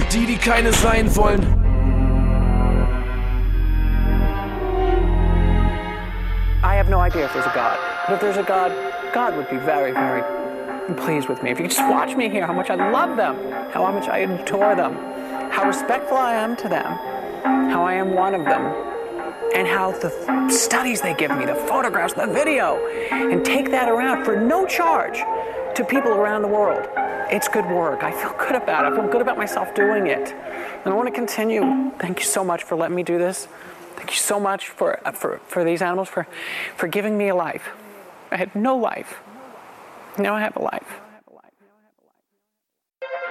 die keine sein wollen. I have no idea if there's a God, but if there's a God, God would be very, very pleased with me. If you could just watch me here, how much I love them, how much I adore them, how respectful I am to them, how I am one of them, and how the studies they give me, the photographs, the video, and take that around for no charge to people around the world. It's good work. I feel good about it. I feel good about myself doing it. And I want to continue. Thank you so much for letting me do this. Thank you so much for these animals, for giving me a life. I had no life. Now I have a life.